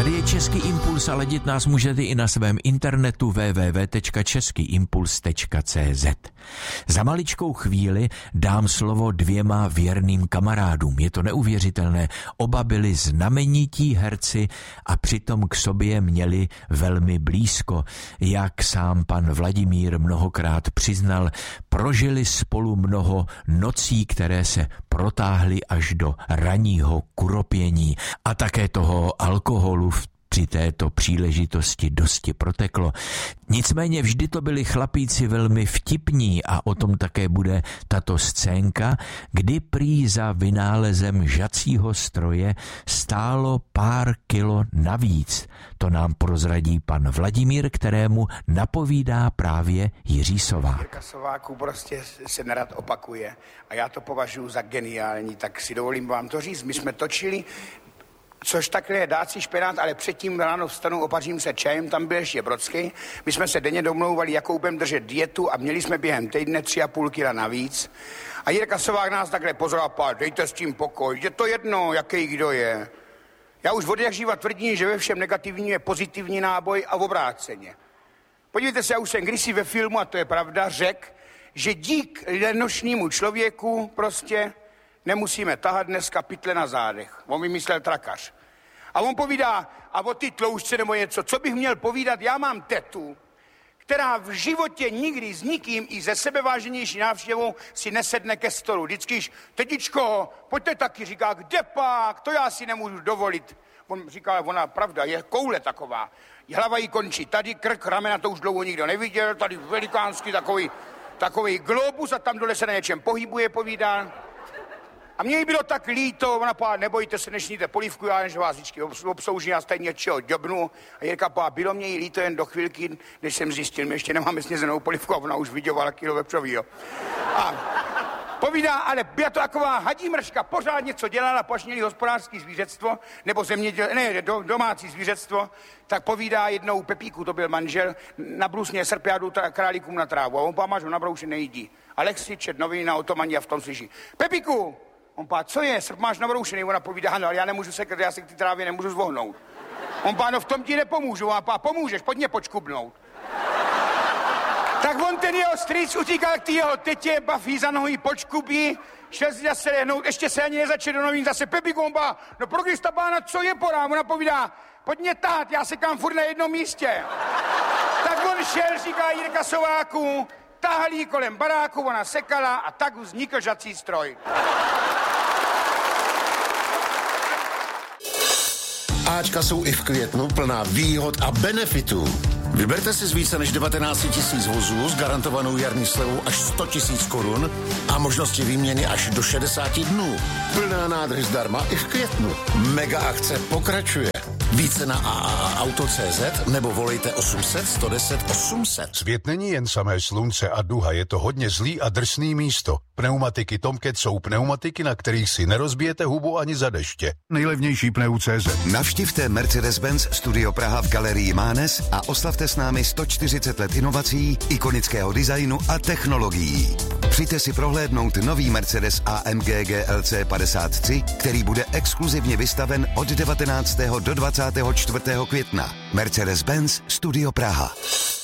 Tady je Český impuls a ladit nás můžete i na svém internetu www.českyimpuls.cz. Za maličkou chvíli dám slovo 2 věrným kamarádům. Je to neuvěřitelné. Oba byli znamenití herci a přitom k sobě měli velmi blízko. Jak sám pan Vladimír mnohokrát přiznal, prožili spolu mnoho nocí, které se protáhly až do ranního kuropění a také toho alkoholu při této příležitosti dosti proteklo. Nicméně vždy to byli chlapíci velmi vtipní a o tom také bude tato scénka, kdy prý za vynálezem žacího stroje stálo pár kilo navíc. To nám prozradí pan Vladimír, kterému napovídá právě Jiří Sovák. Jirka Sováků prostě se nerad opakuje a já to považuji za geniální, tak si dovolím vám to říct. My jsme točili, což takhle je dát si špenát, ale předtím ráno vstanu, opařím se čajem, tam byl ještě Brodský. My jsme se denně domlouvali, jakou budeme držet dietu a měli jsme během týdne 3,5 kila navíc. A Jirka Sovák nás takhle pozoroval, dejte s tím pokoj, je to jedno, jaký kdo je. Já už od jak živa tvrdím, že ve všem negativní je pozitivní náboj a obráceně. Podívejte se, já už jsem kdysi ve filmu, a to je pravda, řekl, že dík lenošnímu člověku prostě nemusíme tahat dneska pytle na zádech. On vymyslel trakař. A on povídá, a o ty tloušťce nebo něco, co bych měl povídat, já mám tetu, která v životě nikdy s nikým i ze sebeváženější návštěvou si nesedne ke stolu. Vždycky, tetičko, pojďte taky, říká, kde pak, to já si nemůžu dovolit. On říká, ona pravda, je koule taková. Hlava jí končí tady, krk, ramena, to už dlouho nikdo neviděl, tady velikánský takový globus a tam dole se na něčem pohybuje, povídá. A mně jí bylo tak líto, ona pá, nebojte se, nešníte polívku, já než vás vždycky obsloužím, já stejně něčeho děbnu. A Jirka pá, bylo mě jí líto jen do chvilky, než jsem zjistil, my ještě nemáme snězenou polívku a ona už vyděvala kilo vepřovýho. A povídá, ale byla to taková hadí mrška, pořád něco dělala, až měli hospodářský zvířectvo, nebo domácí zvířectvo, tak povídá jednou Pepíku, to byl manžel, nabrusně srpjádu králíkům na trávu a on pá, máš ho nabroušen, nejídí. Alexi čet noviny na Otomani a v tom slyší, Pepíku! On pá, co je, srp máš nabroušený, ona povídá, no, ale já nemůžu sekat, já se k té trávě nemůžu zvohnout. On pá, no v tom ti nepomůžu, a pá, pomůžeš, pojď mě počkubnout. Tak on ten jeho strýc utíkal k té jeho tetě, baví za nohu jí počkubí, šel si zase lehnout, ještě se ani nezačal do novin, zase Pepíku, on pá, no pro Krista pána, co je porá, ona povídá, pojď mě tát, já sekám furt na jednom místě. Tak on šel, říká Jirka Sováku, tahal jí kolem baráku, ona sekala a tak vznikl žací stroj. Ačka jsou i v květnu plná výhod a benefitů. Vyberte si z více než 19 000 vozů s garantovanou jarní slevou až 100 000 korun a možnosti výměny až do 60 dnů. Plná nádrž zdarma i v květnu. Mega akce pokračuje. Více na AAAauto.cz nebo volejte 800 110 800. Svět není jen samé slunce a duha, je to hodně zlý a drsný místo. Pneumatiky Tomcat jsou pneumatiky, na kterých si nerozbijete hubu ani za deště. Nejlevnější pneu.cz. Navštivte Mercedes-Benz Studio Praha v galerii Mánes a oslavte s námi 140 let inovací, ikonického designu a technologií. Přijďte si prohlédnout nový Mercedes AMG GLC 53, který bude exkluzivně vystaven od 19. do 24. května. Mercedes-Benz Studio Praha.